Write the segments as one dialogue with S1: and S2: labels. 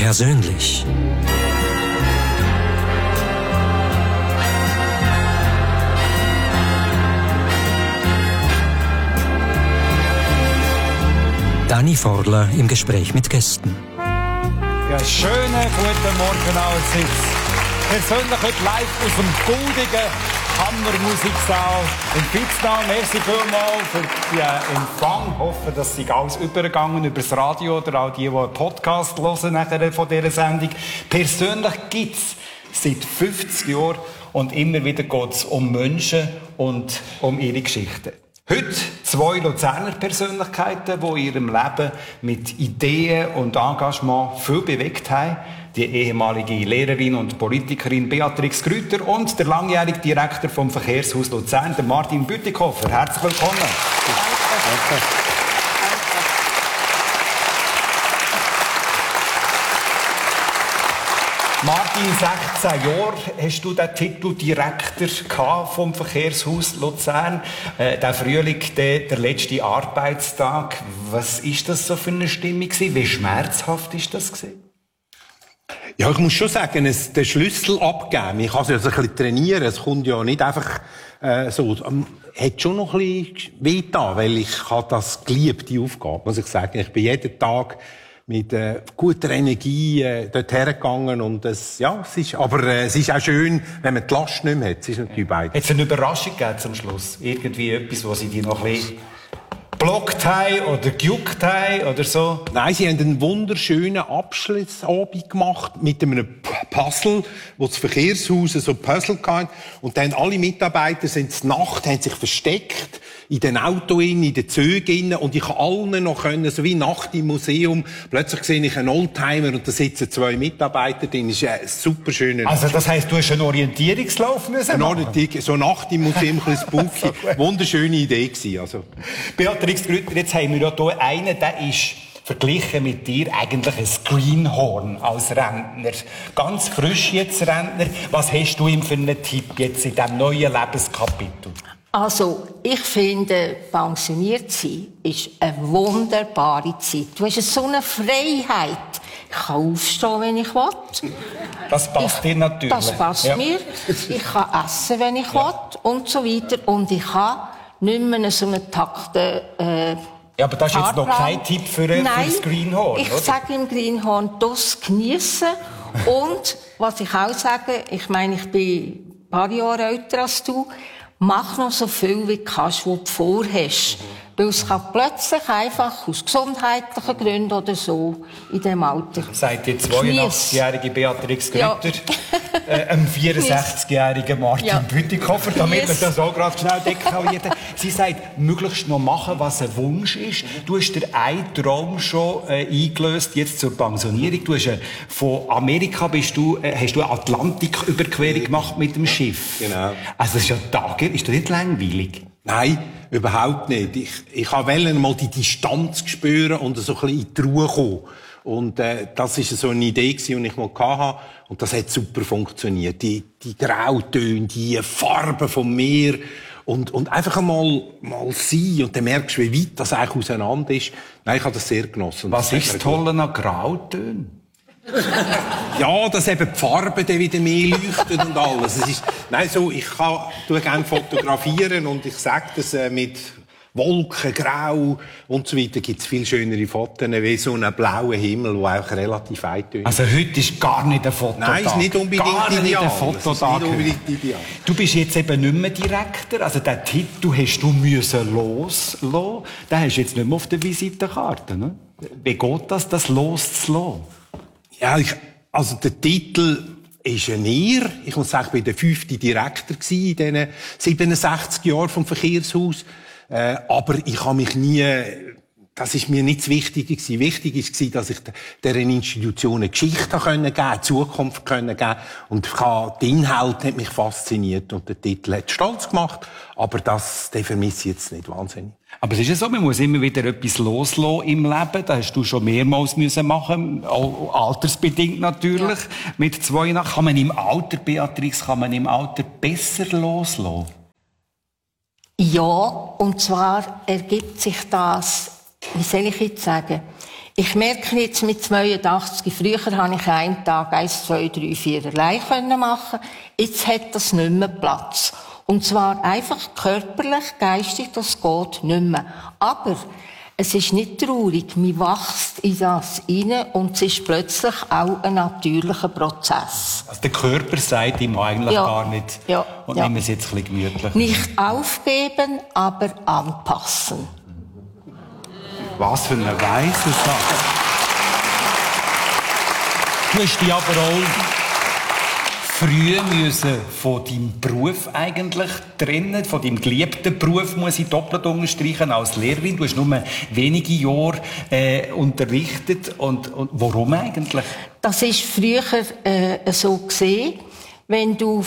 S1: Persönlich. Dani Forler im Gespräch mit Gästen.
S2: Ja, schönen guten Morgen allerseits. Persönlich heute live aus dem goldigen Hammermusiksaal in Fitznau. Merci vielmals für den Empfang. Ich hoffe, dass Sie alles übergegangen über das Radio oder auch die einen Podcast hören nachher von dieser Sendung. Persönlich gibt es seit 50 Jahren und immer wieder geht es um Menschen und um ihre Geschichten. Heute 2 Luzerner Persönlichkeiten, die in ihrem Leben mit Ideen und Engagement viel bewegt haben. Die ehemalige Lehrerin und Politikerin Beatrix Grüter und der langjährige Direktor vom Verkehrshaus Luzern, der Martin Bütikofer. Herzlich willkommen. Danke. Martin, 16 Jahre hast du den Titel Direktor vom Verkehrshaus Luzern. Der Frühling, der letzte Arbeitstag. Was ist das so für eine Stimmung gewesen? Wie schmerzhaft ist das gewesen?
S3: Ja, ich muss schon sagen, den Schlüssel abgeben. Ich kann es ja ein bisschen trainieren. Es kommt ja nicht einfach so. Hat schon noch ein bisschen wehgetan, weil ich habe das geliebt, die Aufgabe, muss ich sagen. Ich bin jeden Tag mit guter Energie dort hergegangen und es ist auch schön, wenn man die Last nicht mehr hat. Es ist natürlich beides.
S2: Hat es eine Überraschung gegeben zum Schluss? Irgendwie etwas, wo Sie die noch ein bisschen geblockt haben oder gejuckt haben oder so?
S3: Nein, sie haben einen wunderschönen Abschlussabend gemacht mit einem Puzzle, wo das Verkehrshaus so Puzzle hatte. Und dann alle Mitarbeiter sind zur Nacht, haben sich versteckt in den Autos, in den Zügen, und ich konnte allen noch so wie Nacht im Museum, plötzlich sehe ich einen Oldtimer und da sitzen 2 Mitarbeiter drin. Das ist ein super schöner.
S2: Also das heisst, du hast einen Orientierungslauf müssen machen?
S3: So Nacht im Museum, ein bisschen spooky. Wunderschöne Idee gewesen, also.
S2: Beatrix Grüter, jetzt haben wir ja hier einen, der ist verglichen mit dir eigentlich ein Greenhorn als Rentner. Ganz frisch jetzt Rentner. Was hast du ihm für einen Tipp jetzt in diesem neuen Lebenskapitel?
S4: Also, ich finde, pensioniert sein ist eine wunderbare Zeit. Du hast so eine Freiheit. Ich kann aufstehen, wenn ich will.
S2: Das passt dir natürlich.
S4: Das passt mir. Ich kann essen, wenn ich will und so weiter. Und ich kann nicht mehr so einen Takten
S2: ja, aber das ist jetzt noch kein Tipp für das Greenhorn,
S4: ich sage im Greenhorn, das geniessen. Und, was ich auch sage, ich meine, ich bin ein paar Jahre älter als du, mach noch so viel, wie du kannst, was du vorhast. Weil es kann plötzlich einfach aus gesundheitlichen Gründen oder so in diesem Alter.
S2: Sagt die 82-jährige Beatrix Grüter, einem 64-jährigen Martin Bütikofer, damit wir das auch gerade schnell deklarieren. Sie sagt, möglichst noch machen, was ein Wunsch ist. Du hast dir einen Traum schon eingelöst, jetzt zur Pensionierung. Du hast von Amerika hast du eine Atlantiküberquerung gemacht mit dem Schiff.
S3: Genau.
S2: Also das ist ja Tage, ist das nicht langweilig?
S3: Nein, überhaupt nicht. Ich wollte mal die Distanz spüren und so ein bisschen in die Ruhe kommen. Und das war so eine Idee, die ich mal hatte. Und das hat super funktioniert. Die Grautöne, die Farben vom Meer. Und einfach einmal sein. Und dann merkst du, wie weit das eigentlich auseinander ist. Nein, ich habe das sehr genossen.
S2: Was ist das Tolle an Grautönen?
S3: Ja, dass eben die Farben dann wieder mehr leuchten und alles. Ich tue gerne fotografieren und ich sage das mit Wolken, Grau und so weiter. Gibt es viel schönere Fotos, wie so einen blauen Himmel, der auch relativ eintönt.
S2: Also heute ist gar nicht ein Fototag.
S3: Nein, ist nicht unbedingt
S2: ideal. Du bist jetzt eben nicht mehr Direktor. Also den Titel hast du müssen loslassen. Den hast du jetzt nicht mehr auf der Visitenkarte. Ne? Wie geht das loszulassen?
S3: Ja, also der Titel ist ein Ehre. Ich muss sagen, ich war der 5. Direktor in diesen 67 Jahren vom Verkehrshaus. Aber ich habe mich nie, das ist mir nicht das Wichtige gewesen. Wichtig war, dass ich deren Institutionen Geschichte geben konnte, Zukunft geben und der Inhalt hat mich fasziniert und der Titel hat stolz gemacht. Aber den vermisse ich jetzt nicht wahnsinnig.
S2: Aber es ist ja so, man muss immer wieder etwas loslassen im Leben. Das hast du schon mehrmals machen, auch altersbedingt natürlich. Ja. Mit 2 kann man im Alter, Beatrix, besser loslassen?
S4: Ja, und zwar ergibt sich das, wie soll ich jetzt sagen, Ich merke jetzt mit 82, früher konnte ich einen Tag 1, 2, 3, 4 allein machen. Jetzt hat das nicht mehr Platz. Und zwar einfach körperlich, geistig, das geht nicht mehr. Aber es ist nicht traurig, man wächst in das rein und es ist plötzlich auch ein natürlicher Prozess.
S2: Also der Körper sagt ihm eigentlich gar nicht.
S4: Ja.
S2: Und nehmen wir es jetzt ein bisschen gemütlich.
S4: Nicht aufgeben, aber anpassen.
S3: Was für eine weise Sache.
S2: Du hast dich aber auch früh müssen von deinem Beruf eigentlich trennen, von deinem geliebten Beruf, muss ich doppelt unterstreichen, als Lehrerin. Du hast nur wenige Jahre unterrichtet. Und warum eigentlich? Das
S4: ist früher so gesehen, wenn du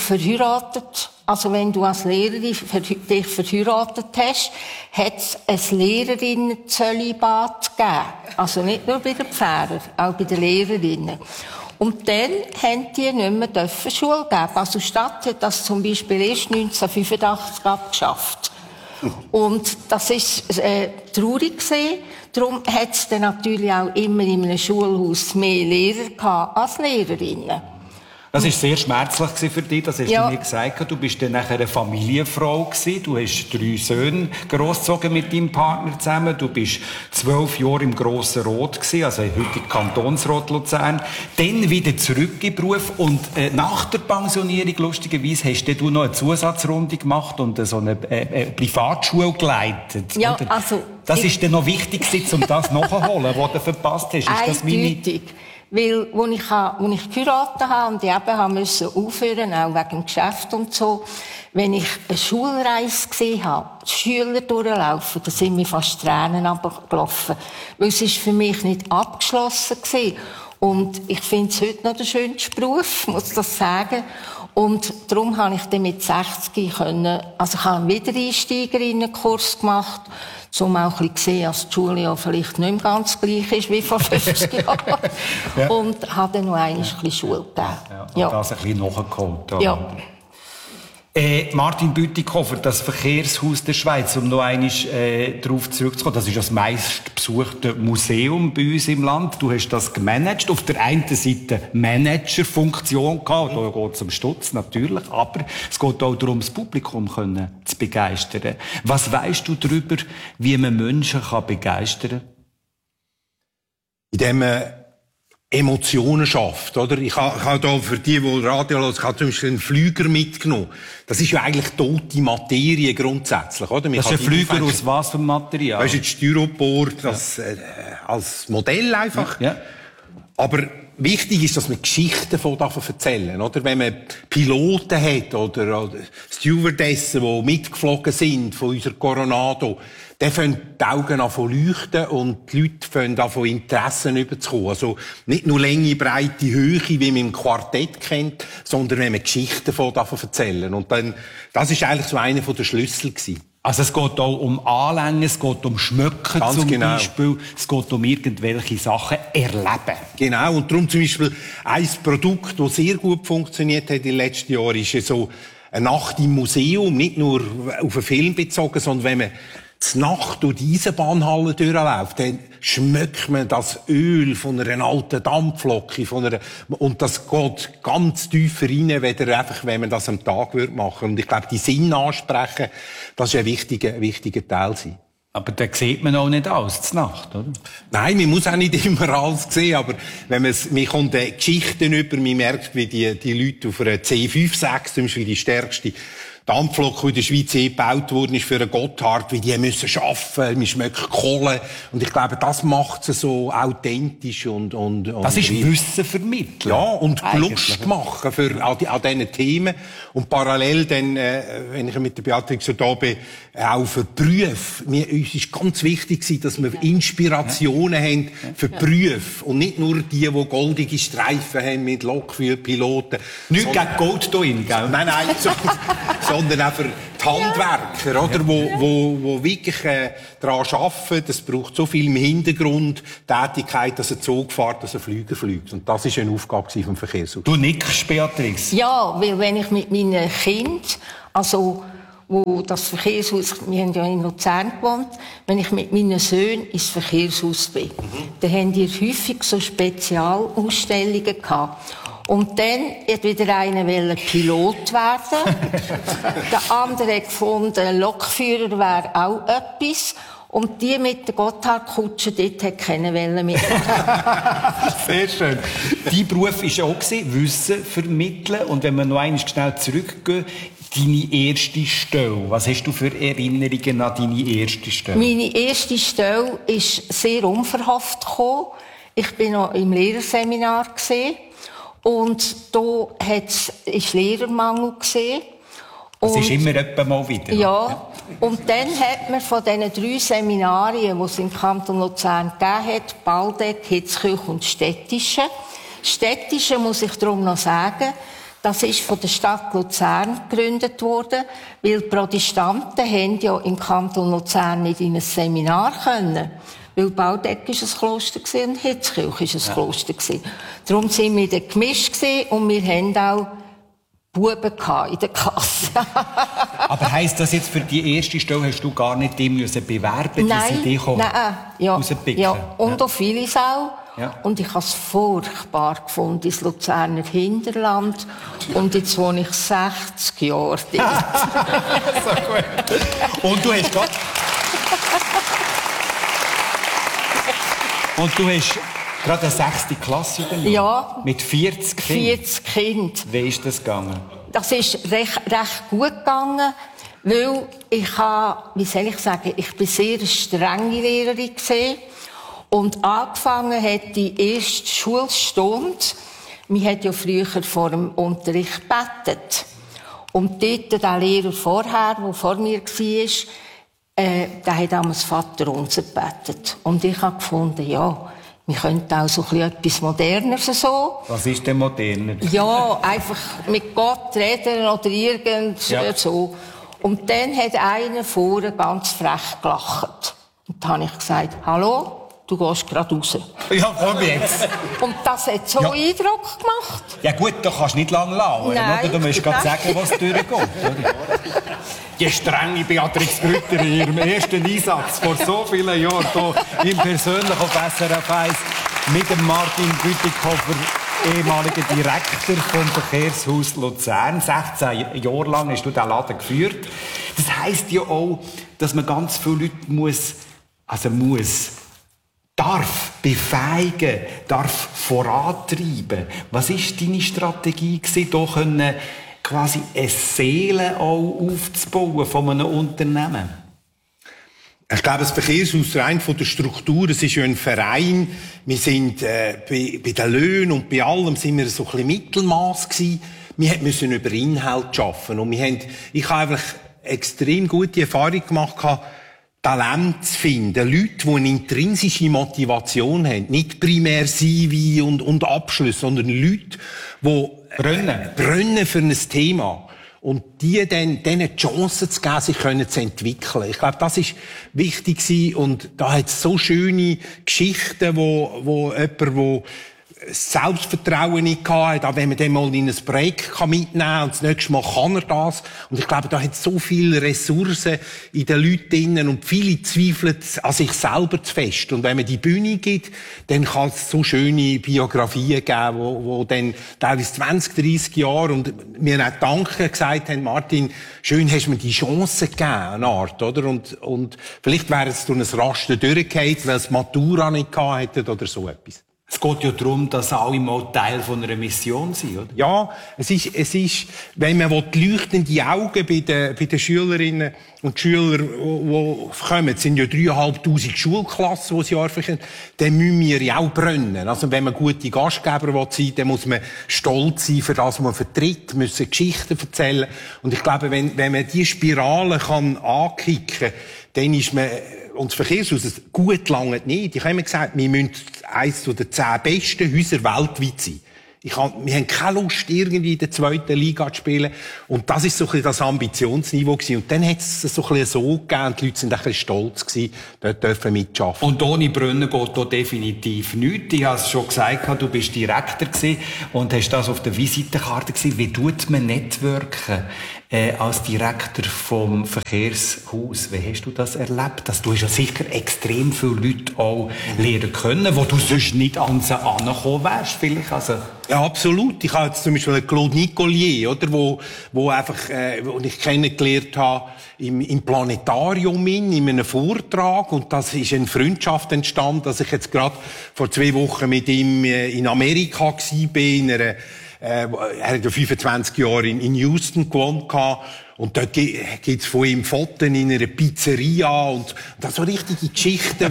S4: wenn du als Lehrerin dich verheiratet hast, hat es ein Lehrerinnen-Zölibat gegeben. Also nicht nur bei den Pfarrern, auch bei den Lehrerinnen. Und dann haben die nicht mehr Schule geben. Also die Stadt hat das zum Beispiel erst 1985 abgeschafft. Und das ist traurig gewesen. Darum hat es dann natürlich auch immer in einem Schulhaus mehr Lehrer gehabt als Lehrerinnen.
S2: Das war sehr schmerzlich für dich, das hast du mir gesagt. Du bist dann nachher eine Familienfrau gewesen. Du hast 3 Söhne großgezogen mit deinem Partner zusammen. Du bist 12 Jahre im Grossen Rot gewesen, also heute Kantonsrat Luzern. Dann wieder zurück in den Beruf und nach der Pensionierung, lustigerweise, hast du noch eine Zusatzrunde gemacht und so eine Privatschule geleitet.
S4: Ja,
S2: oder?
S4: Also...
S2: Das ist dann noch wichtig gewesen, um das nachzuholen, was du verpasst hast. Ist das
S4: eindeutig. Weil, als ich geheiratet habe und ich eben musste aufhören, auch wegen dem Geschäft und so, wenn ich eine Schulreise gesehen habe, die Schüler durchlaufen, da sind mir fast Tränen abgelaufen. Weil es ist für mich nicht abgeschlossen gewesen. Und ich finde es heute noch der schönste Beruf, muss ich das sagen. Und darum habe ich dann mit 60 können, also ich habe einen Wiedereinsteigerinnenkurs gemacht, um auch ein bisschen zu sehen, dass die Schule ja vielleicht nicht mehr ganz gleich ist wie vor 50 Jahren. Ja. Und habe dann noch einmal ein bisschen Schule gegeben.
S2: Ja, und das ein bisschen nachgeholt.
S4: Ja.
S2: Martin Bütikofer, das Verkehrshaus der Schweiz, um noch einmal darauf zurückzukommen, das ist das meistbesuchte Museum bei uns im Land. Du hast das gemanagt. Auf der einen Seite Managerfunktion gehabt, da geht es um Stutz natürlich, aber es geht auch darum, das Publikum zu begeistern. Was weisst du darüber, wie man Menschen begeistern kann?
S3: Indem man Emotionen schafft, oder? Ich habe da für die Radio hören, ich habe zum Beispiel einen Flüger mitgenommen. Das ist ja eigentlich tote Materie grundsätzlich, oder?
S2: Das ist ein Flüger aus was für Material?
S3: Weißt du, Styropor, das, als Modell einfach. Ja. Aber wichtig ist, dass man Geschichten von erzählen, oder? Wenn man Piloten hat oder Stewardessen, die mitgeflogen sind von unserer Coronado, dann fangen die Augen an zu leuchten und die Leute fangen an von Interessen überzukommen. Also nicht nur Länge, Breite, Höhe, wie man im Quartett kennt, sondern wenn man Geschichten von erzählen. Und dann, das ist eigentlich so einer der Schlüssel gewesen.
S2: Also es geht auch um Anlängen, es geht um Schmöcken
S3: ganz
S2: zum
S3: genau.
S2: Beispiel, es geht um irgendwelche Sachen erleben.
S3: Genau, und darum zum Beispiel ein Produkt, das sehr gut funktioniert hat in den letzten Jahren, ist ja so eine Nacht im Museum, nicht nur auf einen Film bezogen, sondern wenn man die Nacht durch die Eisenbahnhalle durchläuft, dann schmeckt man das Öl von einer alten Dampflok, und das geht ganz tief rein, weder einfach, wenn man das am Tag machen würde. Und ich glaube, die Sinne ansprechen, das ist ein wichtiger Teil sein.
S2: Aber da sieht man auch nicht alles, zur Nacht, oder?
S3: Nein, man muss auch nicht immer alles sehen, aber wenn man kommt Geschichten über, man merkt, wie die Leute auf einer C56, zum Beispiel die stärkste Dampflok, die in der Schweiz gebaut worden ist für einen Gotthard, wie die müssen arbeiten, man schmeckt Kohle. Und ich glaube, das macht es so authentisch und
S2: das ist Wissen vermitteln.
S3: Ja, und Lust machen an diesen Themen. Und parallel dann, wenn ich mit der Beatrix so da bin, auch für Berufe. Uns ist ganz wichtig, dass wir Inspirationen haben für Berufe. Und nicht nur die goldige Streifen haben mit Lokführpiloten.
S2: Nicht gegen Gold drin, gell?
S3: Nein, sondern auch für die Handwerker, oder? Wo wirklich daran arbeiten. Das braucht so viel im Hintergrund Tätigkeit, dass ein Zug fährt, dass ein Flüger fliegt. Und das ist eine Aufgabe vom Verkehrshaus.
S2: Du nickst, Beatrix.
S4: Ja, weil wenn ich mit meinen Kindern, also wo das Verkehrshaus, wir haben ja in Luzern gewohnt, wenn ich mit meinen Söhnen ins Verkehrshaus bin, dann haben die häufig so Spezialausstellungen gehabt. Und dann hat wieder einer Pilot werden. Der andere hat gefunden, Lokführer wäre auch etwas. Und die mit der Gotthardkutsche, dort hat keiner mitmachen.
S2: Sehr schön. Dein Beruf war ja auch Wissen vermitteln. Und wenn wir noch einmal schnell zurückgehen, deine erste Stelle. Was hast du für Erinnerungen an deine erste Stelle?
S4: Meine erste Stelle ist sehr unverhofft gekommen. Ich war noch im Lehrerseminar und da war Lehrermangel.
S2: Das ist immer etwa mal wieder.
S4: Ja. Und dann hat man von diesen 3 Seminarien, die es im Kanton Luzern gegeben hat, Baldeck, Hitzkirch und Städtische. Städtische muss ich darum noch sagen, das ist von der Stadt Luzern gegründet worden, weil die Protestanten haben ja im Kanton Luzern nicht in ein Seminar können. Weil Baldeck war ein Kloster und Hitzkirch war ein Kloster. Darum sind wir dann gemischt und wir haben auch Buben in der Klasse.
S2: Aber heisst das jetzt, für die erste Stelle hast du gar nicht dem bewerben,
S4: nein,
S2: die
S4: rauspicken? Ja, und auch vieles auch.
S2: Ja. Und
S4: ich habe es furchtbar gefunden, ins Luzerner Hinterland. Und jetzt wohne ich 60 Jahre dort.
S2: So gut. Und du hast gerade eine 6. Klasse übernommen?
S4: Ja.
S2: Mit 40 Kindern?
S4: 40 Kinder.
S2: Wie ist das gegangen?
S4: Das ist recht gut gegangen, weil ich bin sehr eine strenge Lehrerin gewesen. Und angefangen hat die erste Schulstunde. Wir hat ja früher vor dem Unterricht gebetet. Und dort der Lehrer vorher, der vor mir war, der hat damals Vaterunser gebetet. Und ich habe gefunden, ja, wir könnten auch so etwas Moderneres so.
S2: Was ist denn moderner?
S4: Ja, einfach mit Gott reden oder so. Und dann hat einer vorne ganz frech gelacht. Und dann habe ich gesagt, hallo, du gehst gerade raus.
S2: Ja, komm jetzt.
S4: Und das hat so Eindruck gemacht.
S2: Ja gut, da kannst du nicht lange lauern, oder? Du musst gerade sagen, was durchgeht, oder? Die strenge Beatrix Grütter in ihrem ersten Einsatz vor so vielen Jahren hier im persönlichen auf SRF 1 mit dem Martin Bütikofer, ehemaliger Direktor vom Verkehrshaus Luzern. 16 Jahre lang hast du diesen Laden geführt. Das heisst ja auch, dass man ganz viele Leute darf befähigen, darf vorantreiben. Was war deine Strategie, hier quasi eine Seele auch aufzubauen von einem Unternehmen?
S3: Ich glaube, das Verkehrshaus rein von der Struktur, es ist ja ein Verein. Wir sind bei den Löhnen und bei allem sind wir so ein bisschen Mittelmaß gewesen. Wir mussten über Inhalt arbeiten und ich habe einfach extrem gute Erfahrung gemacht, Talent zu finden, Leute, die eine intrinsische Motivation haben, nicht primär CV und Abschluss, sondern Leute, die brennen für ein Thema. Und denen die Chance zu geben, sich zu entwickeln. Ich glaube, das ist wichtig gewesen. Und da hat es so schöne Geschichten, wo jemand, Selbstvertrauen nicht hatte, auch wenn man den mal in ein Projekt mitnehmen kann und das nächste Mal kann er das. Und ich glaube, da hat so viele Ressourcen in den Leuten drin und viele zweifeln an sich selber zu fest. Und wenn man die Bühne gibt, dann kann es so schöne Biografien geben, wo dann teilweise 20, 30 Jahre und mir auch Danke gesagt haben, Martin, schön hast du mir die Chance gegeben, eine Art, oder? Und vielleicht wäre es durch ein Raster durchgefallen, weil es Matura nicht gehabt hätten oder so etwas.
S2: Es geht ja darum, dass alle mal Teil von einer Mission sind, oder?
S3: Ja, es ist, wenn man die leuchtenden Augen bei den Schülerinnen und Schülern, die kommen, es sind ja 3'500 Schulklassen, die das Jahr verkehren, dann müssen wir ja auch brennen. Also, wenn man gute Gastgeber sein will, dann muss man stolz sein für das, was man vertritt, müssen Geschichten erzählen. Und ich glaube, wenn man diese Spirale ankicken kann, dann ist man, und das Verkehrshaus gut lange nicht. Ich habe immer gesagt, wir müssen eines der 10 besten Häuser weltweit sein. Wir haben keine Lust, irgendwie in der 2. Liga zu spielen. Und das ist so ein bisschen das Ambitionsniveau gewesen. Und dann hat es so ein bisschen so gegeben, und die Leute sind ein bisschen stolz gewesen, dort dürfen mitschaffen.
S2: Und ohne Brunnen geht hier definitiv nichts. Ich habe es schon gesagt, du bist Direktor gewesen und hast das auf der Visitenkarte gesehen. Wie tut man networken?
S5: als Direktor vom Verkehrshaus. Wie hast du das erlebt? Du hast ja sicher extrem viele Leute auch lernen können, wo du sonst nicht an sie angekommen wärst, vielleicht. Also.
S3: Ja, absolut. Ich habe jetzt zum Beispiel Claude Nicolier, oder, wo einfach, wo ich kennengelernt habe, im Planetarium in einem Vortrag. Und das ist eine Freundschaft entstanden, dass ich jetzt gerade vor 2 Wochen mit ihm in Amerika war, er hat ja 25 Jahre in Houston gewohnt und dort gibt's von ihm Fotos in einer Pizzeria und das so richtige Geschichten,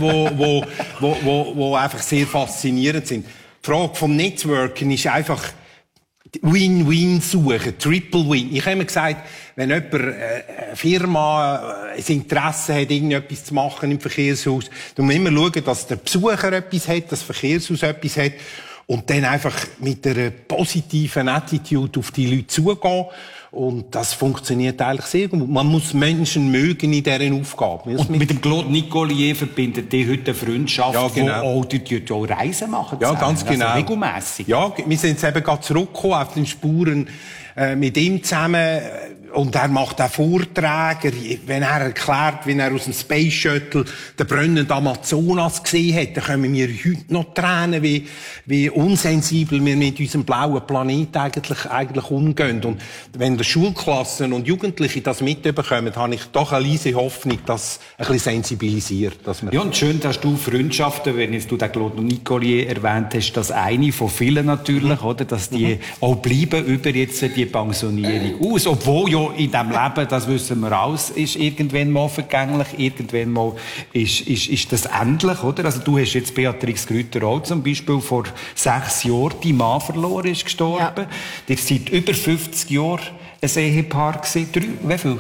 S3: wo einfach sehr faszinierend sind. Die Frage vom Networking ist einfach Win-Win suchen, Triple Win. Ich habe immer gesagt, wenn jemand, eine Firma, ein Interesse hat, irgendetwas zu machen im Verkehrshaus, dann muss man immer schauen, dass der Besucher etwas hat, dass das Verkehrshaus etwas hat. Und dann einfach mit einer positiven Attitude auf die Leute zugehen. Und das funktioniert eigentlich sehr gut. Man muss Menschen mögen in dieser Aufgabe.
S5: Und mit dem Claude Nicolier verbindet die heute eine Freundschaft,
S3: ja, genau.
S5: Wo auch die Reisen machen.
S3: Ja, ganz genau.
S5: Also regelmässig.
S3: Ja, wir sind jetzt eben gerade zurückgekommen auf den Spuren mit ihm zusammen. Und er macht auch Vorträge, wenn er erklärt, wie er aus dem Space Shuttle den brennenden Amazonas gesehen hat, dann kommen mir heute noch Tränen, wie unsensibel wir mit unserem blauen Planet eigentlich umgehen. Und wenn die Schulklassen und Jugendliche das mitbekommen, habe ich doch eine leise Hoffnung, dass ein bisschen sensibilisiert. Dass wir
S5: ja, und schön, dass du Freundschaften, wenn jetzt du den Claude Nicolier erwähnt hast, dass eine von vielen natürlich, oder, dass die auch bleiben über jetzt die Pensionierung aus, obwohl ja in diesem Leben, das wissen wir alles, ist irgendwann mal vergänglich, irgendwann mal ist das endlich, oder? Also du hast jetzt Beatrix Grüter auch zum Beispiel vor 6 Jahren dein Mann verloren, ist gestorben. Ihr seid über 50 Jahre ein Ehepaar gewesen. Wie viel?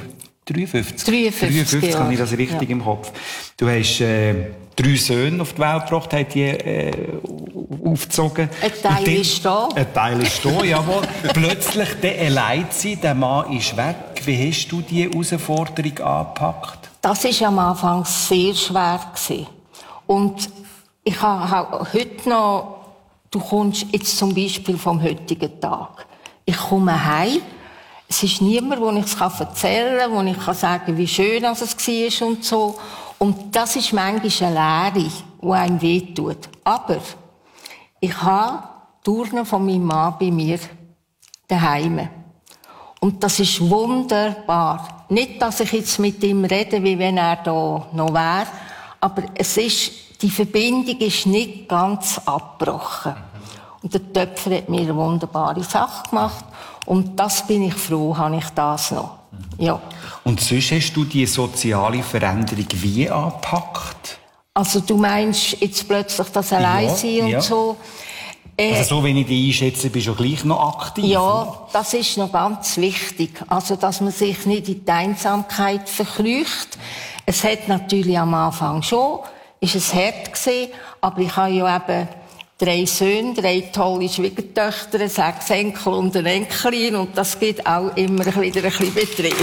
S5: 53 habe ich das richtig im Kopf. Du hast 3 Söhne auf die Welt gebracht, hat die aufgezogen.
S4: Ein Teil ist da.
S5: Ein Teil ist da, jawohl. Plötzlich der allein sein, der Mann ist weg. Wie hast du diese Herausforderung angepackt?
S4: Das war am Anfang sehr schwer gewesen. Und ich habe heute noch, du kommst jetzt zum Beispiel vom heutigen Tag. Ich komme heim. Es ist niemand, wo ich es erzählen kann, wo ich sagen kann, wie schön es war und so. Und das ist manchmal eine Leere, die einem wehtut. Aber ich habe die Urne von meinem Mann bei mir daheim. Und das ist wunderbar. Nicht, dass ich jetzt mit ihm rede, wie wenn er da noch wäre, aber die Verbindung ist nicht ganz abgebrochen. Und der Töpfer hat mir eine wunderbare Sache gemacht. Und das bin ich froh, habe ich das noch. Ja.
S5: Und sonst hast du die soziale Veränderung wie angepackt?
S4: Also du meinst jetzt plötzlich das Alleinsein und so?
S5: Also so, wenn ich dich einschätze, bist du gleich noch aktiv?
S4: Ja, das ist noch ganz wichtig. Also, dass man sich nicht in die Einsamkeit verkrücht. Es hat natürlich am Anfang schon, ist es hart gewesen, aber ich habe ja eben 3 Söhne, 3 tolle Schwiegertöchter, 6 Enkel und eine Enkelin und das gibt auch immer wieder ein bisschen Betrieb.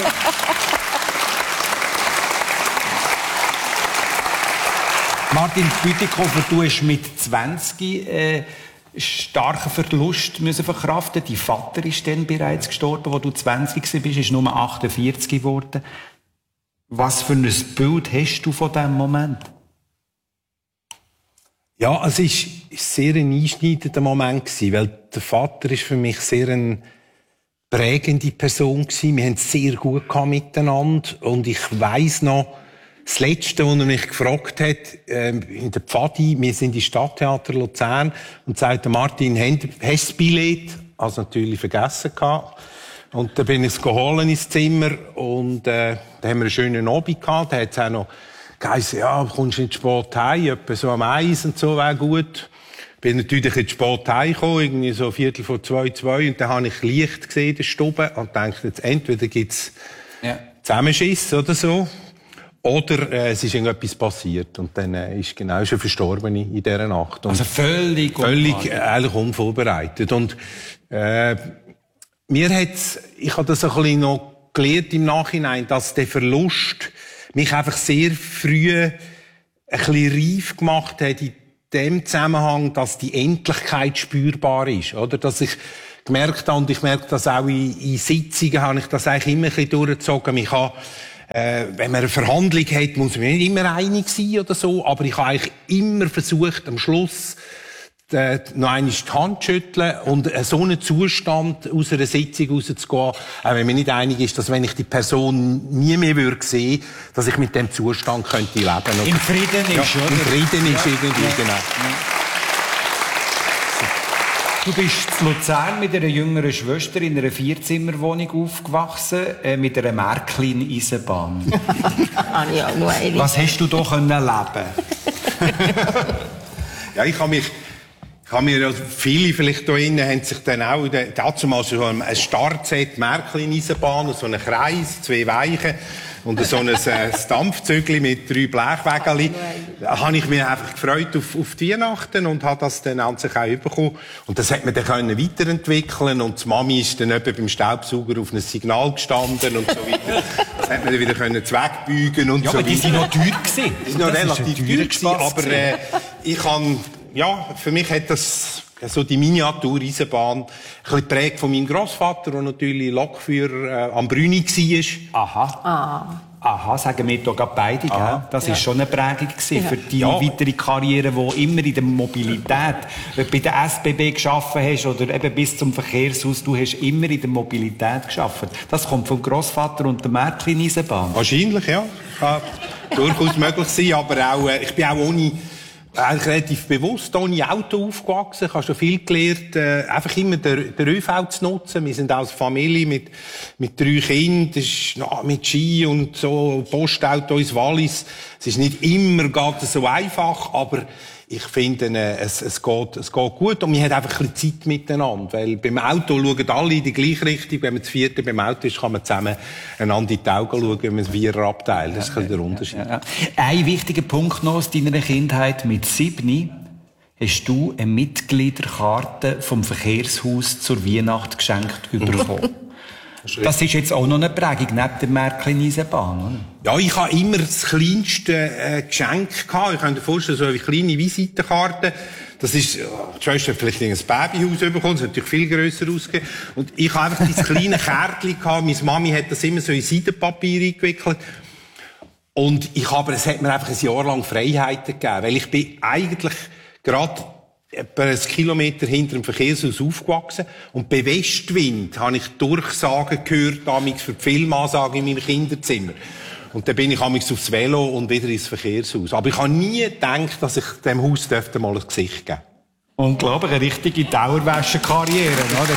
S5: Martin Bütikofer, du hast mit 20 starken Verlust müssen verkraften. Dein Vater ist dann bereits gestorben, als du 20 warst, ist nur 48 geworden. Was für ein Bild hast du von diesem Moment?
S3: Ja, es war sehr ein einschneidender Moment gewesen, weil der Vater ist für mich sehr eine prägende Person gewesen. Wir haben es sehr gut miteinander und ich weiss noch, das Letzte, was er mich gefragt hat, in der Pfadi, wir sind im Stadttheater Luzern, und sagte, Martin, hast du das Billett? Also natürlich vergessen gehabt. Und dann bin ich es geholt ins Zimmer, und, da haben wir einen schönen Abend gehabt. Da hat es auch noch geheißen, ja, kommst du nicht spät heim, etwa so am 1 und so, wäre gut. Bin natürlich jetzt spät heimgekommen, irgendwie so 1:45, und dann habe ich Licht gesehen in der Stube, und dachte, jetzt entweder gibt's Zusammenschiss oder so, oder es ist irgendetwas passiert, und dann ist er verstorben in dieser Nacht. Und
S5: also völlig
S3: eigentlich unvorbereitet. Und ich habe das ein bisschen noch gelernt im Nachhinein, dass der Verlust mich einfach sehr früh ein bisschen reif gemacht hat in dem Zusammenhang, dass die Endlichkeit spürbar ist, oder? Dass ich gemerkt habe, und ich merke das auch in Sitzungen, habe ich das eigentlich immer ein bisschen durchgezogen. Ich habe, wenn man eine Verhandlung hat, muss man nicht immer einig sein oder so, aber ich habe eigentlich immer versucht, am Schluss noch einmal die Hand schütteln und so einen Zustand aus einer Sitzung rauszugehen, auch wenn man nicht einig ist, dass wenn ich die Person nie mehr würde sehen, dass ich mit dem Zustand könnte leben.
S5: Im Frieden ist, oder?
S3: Im Frieden ist irgendwie, genau.
S5: Du bist in Luzern mit einer jüngeren Schwester in einer 4-Zimmer-Wohnung aufgewachsen, mit einer Märklin-Eisenbahn. Was hast du da erleben?
S3: Ja, ich habe mir, viele vielleicht hier innen haben sich dann auch, dazu mal so ein Startset, Märklin-Eisenbahn, so einen Kreis, 2 Weichen und so ein Dampfzügli mit 3 Blechwägelchen. Da habe ich mich einfach gefreut auf die Weihnachten und habe das dann an sich auch bekommen. Und das hat man dann weiterentwickeln und die Mami ist dann etwa beim Staubsauger auf ein Signal gestanden und so weiter. Das hat man dann wieder wegbeugen und
S5: ja,
S3: so
S5: aber die sind noch teuer gewesen.
S3: Die sind noch relativ teuer gewesen, aber ich kann, ja, für mich hat das so die Miniatur-Eisenbahn ein bisschen geprägt von meinem Grossvater, der natürlich Lokführer am Brüni war.
S5: Aha, sagen wir doch gerade beide, gell? Das ist schon eine Prägung gewesen für die weitere Karriere, die immer in der Mobilität, wenn du bei der SBB gearbeitet hast oder eben bis zum Verkehrshaus, du hast immer in der Mobilität gearbeitet. Das kommt vom Grossvater und der Märklin-Eisenbahn.
S3: Wahrscheinlich, ja. Kann durchaus möglich sein, aber auch, ich bin auch eigentlich relativ bewusst ohne Auto aufgewachsen. Ich habe schon viel gelernt, einfach immer den ÖV zu nutzen. Wir sind als Familie mit 3 Kindern, das ist, mit Ski und so, Postauto ins Wallis. Es ist nicht immer gerade so einfach, aber ich finde, es geht gut und man hat einfach ein bisschen Zeit miteinander, weil beim Auto schauen alle in die gleiche Richtung. Wenn man zu 4 beim Auto ist, kann man zusammen einander in die Augen schauen, wenn man ein 4er-Abteil. Das ist ein bisschen der Unterschied.
S5: Ja. Ein wichtiger Punkt noch aus deiner Kindheit. Mit 7 hast du eine Mitgliederkarte vom Verkehrshaus zur Weihnacht geschenkt bekommen. Das ist jetzt auch noch eine Prägung, neben der Märklin-Eisenbahn, oder?
S3: Ja, ich habe immer das kleinste Geschenk gehabt. Ich kann dir vorstellen, so eine kleine Visitenkarte. Das ist, die Schwester hat vielleicht ein Babyhaus bekommen, das hat natürlich viel grösser ausgegeben. Und ich habe einfach dieses kleine Kärtchen gehabt. Meine Mami hat das immer so in Seidenpapier eingewickelt. Und es hat mir einfach ein Jahr lang Freiheiten gegeben. Weil ich bin eigentlich gerade etwa 1 Kilometer hinter dem Verkehrshaus aufgewachsen. Und bei Westwind habe ich Durchsagen gehört, damals für die Filmansagen in meinem Kinderzimmer. Und dann bin ich amigs aufs Velo und wieder ins Verkehrshaus. Aber ich habe nie gedacht, dass ich dem Haus mal ein Gesicht geben.
S5: Unglaublich, eine richtige Dauerwäscherkarriere, oder?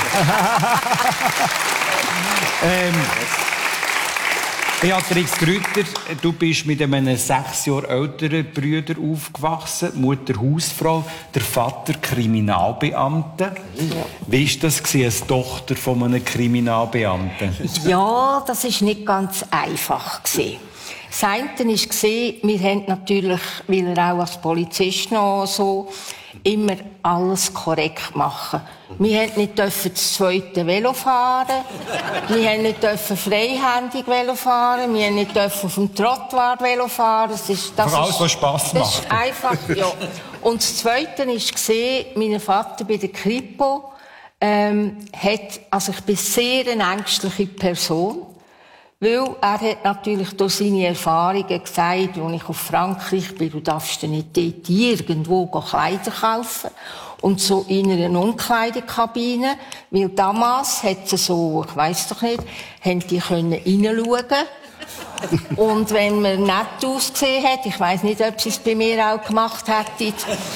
S5: Beatrix Grütter, du bist mit einem 6 Jahre älteren Bruder aufgewachsen, Mutter Hausfrau, der Vater Kriminalbeamter. Ja. Wie war das als Tochter von einem Kriminalbeamten?
S4: Ja, das war nicht ganz einfach. Das eine war, wir haben natürlich, weil er auch als Polizist noch so, immer alles korrekt machen. Wir durften nicht das zweite Velo fahren. Wir durften nicht freihändig Velo fahren. Wir durften nicht auf dem Trottoir Velo fahren.
S5: Vor allem, was Spass macht.
S4: Das ist einfach, ja. Und das Zweite war, mein Vater bei der Kripo, ich bin sehr eine ängstliche Person. Weil er hat natürlich durch seine Erfahrungen gesagt, als ich auf Frankreich bin, du darfst dir nicht dort irgendwo Kleider kaufen. Und so in einer Umkleidekabine. Weil damals hat sie so, ich weiss doch nicht, haben die können reinschauen. Und wenn man nett ausgesehen hat, ich weiss nicht, ob sie es bei mir auch gemacht hätten,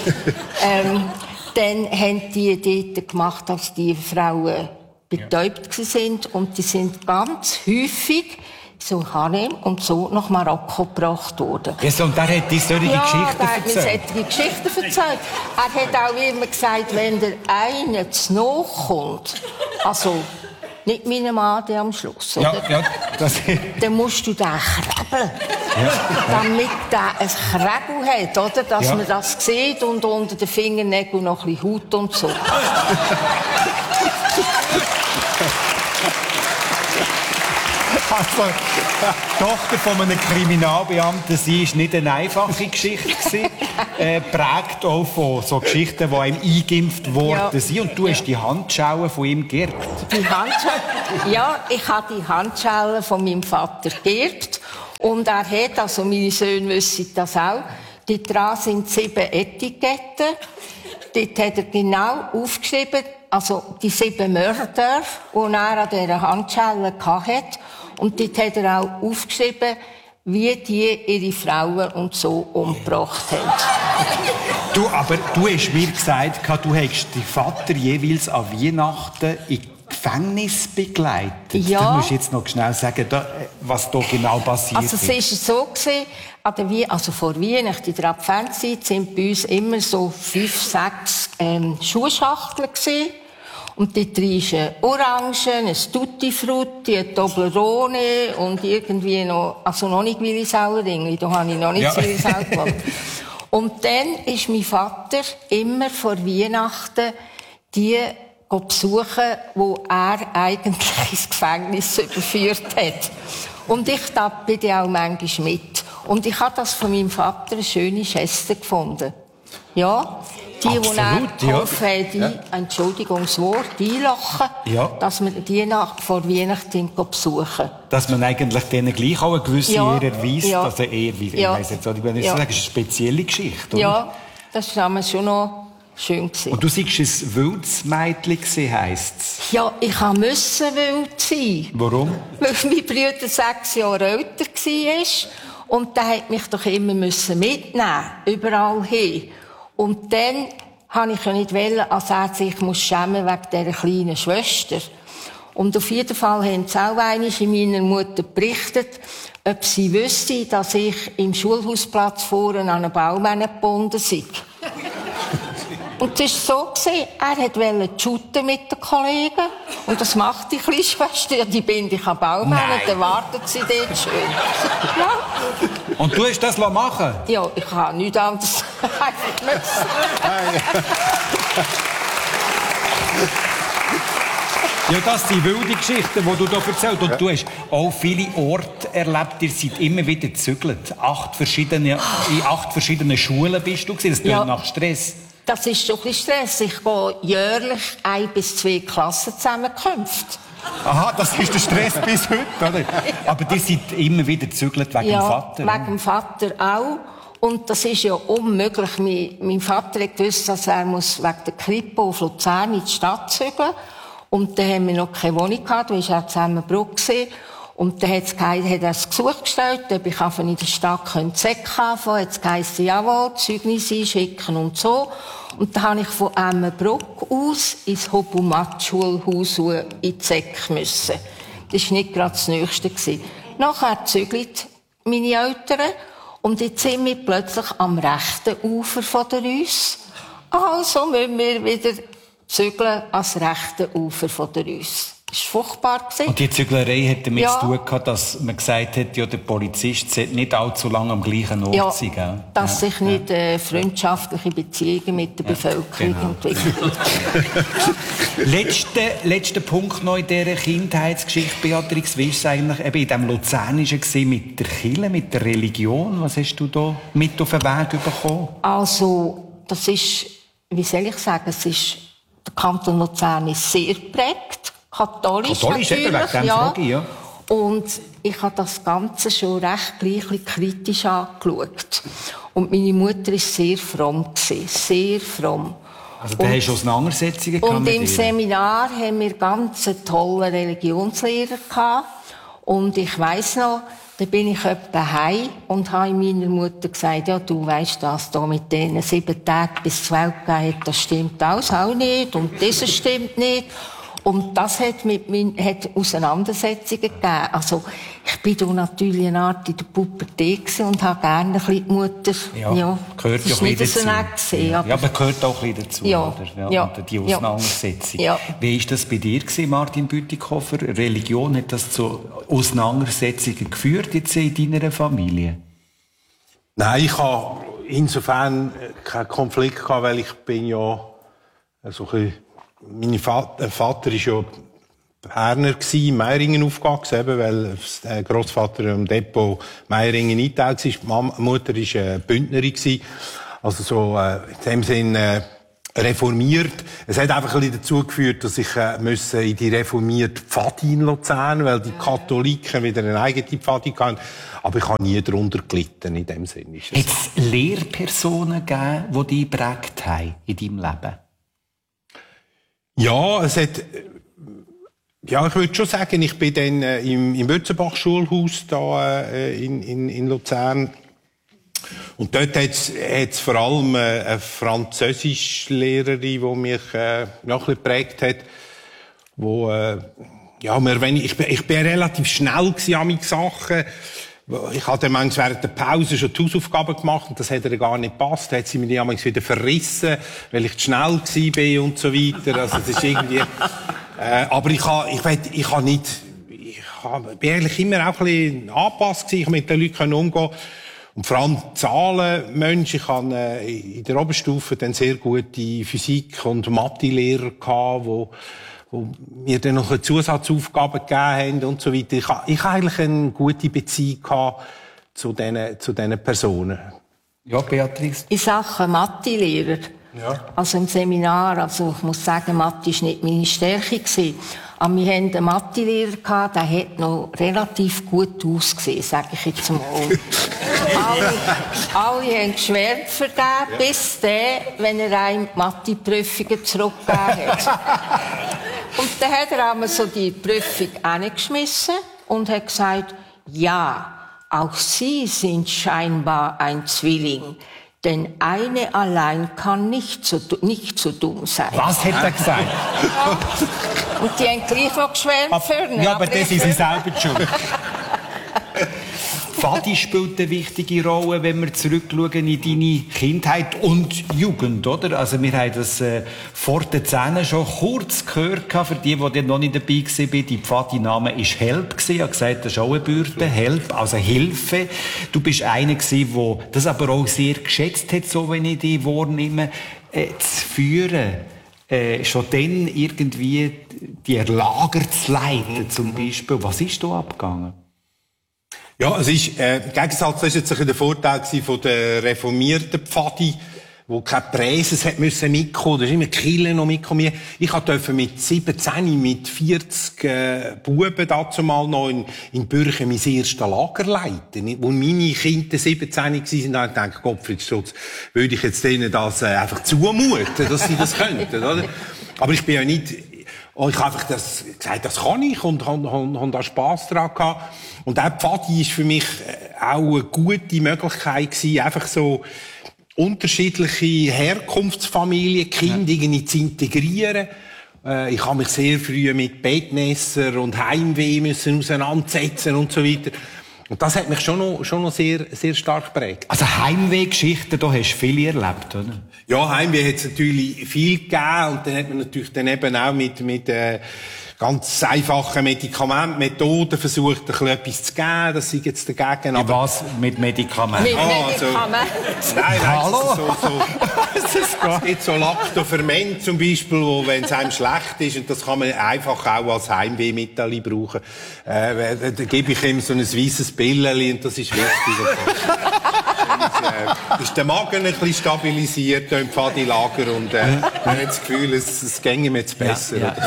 S4: dann haben die dort gemacht, als die Frauen betäubt sind und die sind ganz häufig so Harem und so nach Marokko gebracht worden.
S5: Ja, und der hat die solche Geschichten erzählt? Ja, der hat mir solche Geschichten erzählt.
S4: Er hat auch immer gesagt, wenn der eine zu nahe kommt, also nicht mein Mann, der am Schluss, oder?
S5: Ja,
S4: dann musst du den krabbeln, damit der ein Krebel hat, oder? Dass man das sieht und unter den Fingernägeln noch ein bisschen Haut und so.
S5: Also, die Tochter von einem Kriminalbeamten, sie ist nicht eine einfache Geschichte gewesen. Prägt auch von so Geschichten, die einem eingeimpft worden sind. Und du hast die Handschellen von ihm geerbt.
S4: Die Handschellen? Ja, ich habe die Handschellen von meinem Vater geerbt. Und er hat, also meine Söhne wissen das auch, dort dran sind 7 Etiketten. Dort hat er genau aufgeschrieben, also die 7 Mörder, die er an dieser Handschelle hatte. Und dort hat er auch aufgeschrieben, wie die ihre Frauen und so umgebracht haben.
S5: Aber du hast mir gesagt, du hättest deinen Vater jeweils an Weihnachten in Gefängnis begleitet.
S4: Ja.
S5: Du musst jetzt noch schnell sagen, was da genau passiert ist.
S4: Also es war so gewesen, vor Weihnachten in der Adventszeit sind bei uns immer so 5, 6 Schuhschachteln gewesen. Und dort drin ist ein Orange, ein Tutti Frutti, ein Toblerone und irgendwie noch, also noch nicht Willi Sauerringli, da habe ich noch nicht Willi Sauer gemacht. Und dann ist mein Vater immer vor Weihnachten die besuchen, wo er eigentlich ins Gefängnis überführt hat. Und ich bin dann auch manchmal mit. Und ich habe das von meinem Vater eine schöne Geste gefunden. Ja, die
S5: Absolut,
S4: er geholfen hat, Entschuldigung, das Wort, einlachen, dass wir die vor Weihnachten besuchen.
S5: Dass man eigentlich denen gleich auch eine gewisse Ehre erweist, dass er eher, ich weiss jetzt auch, ich will nicht sagen, es ist eine spezielle Geschichte, oder? Ja,
S4: das war schon noch schön gewesen.
S5: Und du sagst, ein wildes Mädchen heisst es?
S4: Ja, ich musste wild sein.
S5: Warum?
S4: Weil mein Bruder 6 Jahre älter war. Und der hat mich doch immer mitnehmen, überall hin. Und dann wollte ich nicht, als er sich schämen wegen dieser kleinen Schwester. Und auf jeden Fall haben sie auch einmal in meiner Mutter berichtet, ob sie wüsste, dass ich im Schulhausplatz vorne an einen Baum gebunden sei. Und es war so, er wollte shooten mit den Kollegen. Und das macht die kleine Schwester. Die binde ich am Baum und dann wartet sie dort schön. Ja.
S5: Und du hast das machen?
S4: Ja, ich habe nichts anderes einfach müssen.
S5: Ja, das sind wilde Geschichten, die du hier erzählst. Und du hast auch viele Orte erlebt. Ihr seid immer wieder gezügelt. In 8 verschiedenen Schulen bist du gewesen. Das klingt nach Stress.
S4: Das ist schon ein bisschen Stress. Ich gehe jährlich 1 bis 2 Klassenzusammenkünfte.
S5: Aha, das ist der Stress bis heute, oder? Aber die sind immer wieder gezügelt wegen dem Vater.
S4: Ja, wegen dem Vater auch. Und das ist ja unmöglich. Mein Vater hat gewusst, dass er wegen der Krippe auf Luzern in die Stadt zügeln muss. Und dann haben wir noch keine Wohnung gehabt, da war er zusammengebrochen. Und dann hat er das Gesuch gestellt, ob ich in der Stadt Zeck anfangen könnte. Jetzt geheißen, jawohl, Zeugnisse einschicken und so. Und dann habe ich von Emmenbruck aus ins Hobumat-Schulhaus in die Zeck müssen. Das war nicht gerade das Nächste. Nachher zügelt meine Eltern. Und jetzt sind wir plötzlich am rechten Ufer von der Reuss. Also müssen wir wieder zügeln ans rechte Ufer von der Reuss. Das war furchtbar.
S5: Und die Züglerei hat damit zu tun gehabt, dass man gesagt hat, ja, der Polizist sollte nicht allzu lange am gleichen Ort sein. Gell?
S4: Dass sich nicht freundschaftliche Beziehungen mit der Bevölkerung entwickeln.
S5: Letzter Punkt noch in dieser Kindheitsgeschichte, Beatrix. Wie war es eigentlich eben in diesem Luzernischen mit der Kirche, mit der Religion? Was hast du da mit auf den Weg bekommen?
S4: Also, das ist, wie soll ich sagen, der Kanton Luzern ist sehr geprägt. Katholisch natürlich,
S5: eben, wegen dem Frage, ja.
S4: Und ich habe das Ganze schon recht gleich kritisch angeschaut. Und meine Mutter war sehr fromm. Sehr fromm.
S5: Also da hast du Auseinandersetzungen gehabt?
S4: Und im Seminar haben wir ganz einen tollen Religionslehrer gehabt. Und ich weiss noch, da bin ich etwa heim und habe meiner Mutter gesagt, ja, du weisst, das da mit denen 7 Tagen bis 12 gegeben hat, das stimmt alles auch nicht. Und das stimmt nicht. Und das hat Auseinandersetzungen gegeben. Also, ich bin da natürlich eine Art in der Pubertät und habe gerne ein bisschen die Mutter.
S5: Ja, gehört ja ein bisschen dazu.
S4: Ja,
S5: aber gehört auch ein bisschen dazu, oder? Ja, die Auseinandersetzung. Ja. Wie war das bei dir gewesen, Martin Bütikofer? Religion, hat das zu Auseinandersetzungen geführt jetzt in deiner Familie?
S3: Nein, ich habe insofern keinen Konflikt gehabt, weil ich bin ja so ein bisschen, mein Vater war ja Berner gsi, Meiringen aufgewachsen, eben, weil der Grossvater im Depot Meiringen eingeteilt war. Die Mutter war Bündnerin gsi. Also so, in dem Sinn, reformiert. Es hat einfach ein bisschen dazu geführt, dass ich in die reformierte Pfadi in Luzern, weil die Katholiken wieder eine eigene Pfadi hatten. Aber ich habe nie darunter gelitten, in dem Sinne.
S5: Hat es Lehrpersonen gegeben, die dich geprägt haben in deinem Leben?
S3: Ja, es hat, ja, ich würde schon sagen, ich bin dann im Würzenbach-Schulhaus da in Luzern. Und dort hat's vor allem eine Französischlehrerin, die mich noch ein bisschen geprägt hat, wo ja, ich bin relativ schnell an meinen Sachen. Ich hatte manchmal während der Pause schon die Hausaufgaben gemacht und das hat ihr gar nicht gepasst. Da hat sie mir die manchmal wieder verrissen, weil ich zu schnell war und so weiter. Also das ist irgendwie. Aber ich bin eigentlich immer auch ein bisschen angepasst gewesen. Ich mit den Leuten umgehen. Und vor allem Zahlenmensch. Ich hatte in der Oberstufe dann sehr gute Physik- und Mathe-Lehrer gehabt, wo mir dann noch Zusatzaufgaben gegeben haben und so weiter. Ich hatte eigentlich eine gute Beziehung gehabt zu diesen Personen.
S5: Ja, Beatrice?
S4: In Sachen Mathe-Lehrer. Ja. Also im Seminar, also ich muss sagen, Mathe war nicht meine Stärke gewesen. Aber wir hatten einen Mathe-Lehrer gehabt, der hat noch relativ gut ausgesehen, sage ich jetzt mal. alle haben geschwärmt für den, bis der, wenn er einem Mathe-Prüfungen zurückgegeben hat. Und dann hat er einmal so die Prüfung angeschmissen und hat gesagt, ja, auch Sie sind scheinbar ein Zwilling. Denn eine allein kann nicht so dumm sein.
S5: Was hat er gesagt?
S4: Ja. Und die haben gleich noch geschwärmt für ihn.
S5: Ja, aber das ist sie selber schuld. Pfadi spielt eine wichtige Rolle, wenn wir zurückschauen in deine Kindheit und Jugend, oder? Also wir haben das vor den Zähnen schon kurz gehört, für die noch nicht dabei waren. Die Pfadi-Name war Help. Ich habe gesagt, das ist auch eine Bürde. Help, also Hilfe. Du bist einer gewesen, der das aber auch sehr geschätzt hat, so wenn ich die wahrnehme, zu führen. Schon dann irgendwie die Lager zu leiten, zum Beispiel. Was ist da abgegangen?
S3: Ja, es ist, im Gegensatz, das war jetzt der Vorteil von der reformierten Pfadi, wo kein Präses hat müssen mitkommen, da ist immer Kille noch mitkommen. Ich durfte mit 17, mit 40 Buben dazu mal noch in Bürchen mein erstes Lager leiten. Wo meine Kinder 17 waren, habe ich gedacht, Gottfried Stutz, würde ich jetzt denen das einfach zumuten, dass sie das könnten, oder? Aber ich bin ja nicht, ich habe einfach gesagt, das kann ich und habe da Spass dran gehabt. Und auch Pfadi ist für mich auch eine gute Möglichkeit gewesen, einfach so unterschiedliche Herkunftsfamilien, Kinder irgendwie zu integrieren. Ich habe mich sehr früh mit Bettnässer und Heimweh müssen auseinandersetzen und so weiter. Und das hat mich schon noch sehr, sehr stark geprägt.
S5: Also Heimweh-Geschichten, da hast du viele erlebt, oder?
S3: Ja, Heimweh hat es natürlich viel gegeben und dann hat man natürlich dann eben auch mit ganz einfachen Medikamentenmethoden versucht, ein bisschen etwas zu geben, dass sie jetzt dagegen...
S5: Ja, was? Mit Medikamenten?
S4: Mit Medikamenten?
S3: Nein,
S5: Hallo?
S3: Es gibt so Lactoferment zum Beispiel, wo, wenn es einem schlecht ist, und das kann man einfach auch als Heimwehmittel brauchen, da gebe ich ihm so ein weisses Pilleli und das ist wichtig. Ist der Magen ein bisschen stabilisiert im Pfadi-Lager und man hat das Gefühl, es ginge mir jetzt besser.
S5: Ja.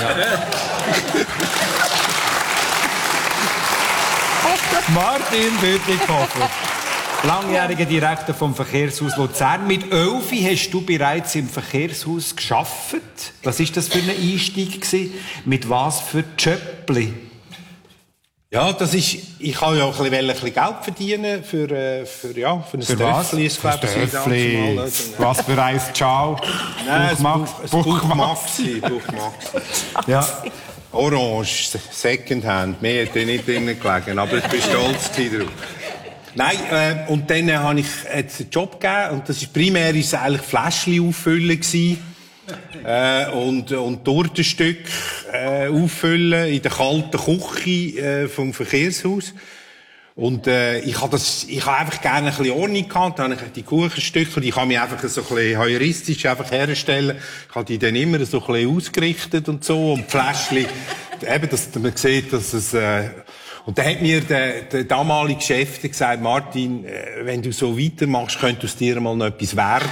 S5: Martin Bütikofer, langjähriger Direktor vom Verkehrshaus Luzern. Mit 11 hast du bereits im Verkehrshaus gearbeitet. Was war das für ein Einstieg gewesen? Mit was für Jöppli?
S3: Ja, ich habe ja auch ein bisschen Geld verdienen für ein Töffli.
S5: Was für ein Ciao?
S3: Nein, Buchmaxi.
S5: Ja.
S3: Orange, Secondhand. Mehr hat nicht drinnen gelegen, aber ich bin stolz drauf. Nein, und dann habe ich jetzt einen Job gegeben, und das ist primär eigentlich Fläschchen auffüllen gewesen. Und Tortenstück auffüllen in der kalten Küche vom Verkehrshaus. Und ich habe einfach gerne ein bisschen Ordnung gehabt. Dann habe ich die Kuchenstücke, die kann ich einfach so ein bisschen heuristisch einfach herstellen. Ich habe die dann immer so ein bisschen ausgerichtet und so. Und die Fläschchen, eben, dass man sieht, dass es, und dann hat mir der damalige Chef gesagt, Martin, wenn du so weitermachst, könnte aus dir mal noch etwas werden.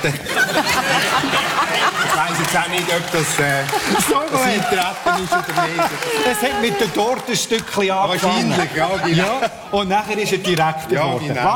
S3: Ich weiss jetzt auch nicht, ob das Eintreten ist oder nicht.
S2: Es hat mit der Torte ein Stückchen angefangen.
S3: Wahrscheinlich, ja, genau.
S2: Ja, und nachher ist er Direktor geworden.
S3: Genau.